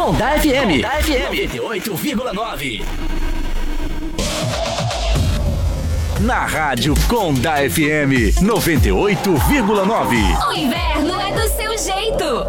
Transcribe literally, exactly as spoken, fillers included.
Conda F M. Conda F M noventa e oito vírgula nove. Na rádio Conda F M noventa e oito vírgula nove. O inverno é do seu jeito.